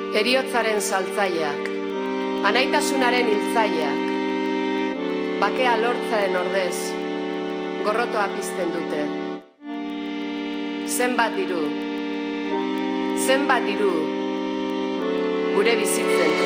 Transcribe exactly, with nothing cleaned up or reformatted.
Heriotzaren saltzaileak, anaitasunaren hiltzaileak, bakea lortzaren ordez, gorrotoa pizten dute. Zenbat diru, zenbat diru, gure bizitzen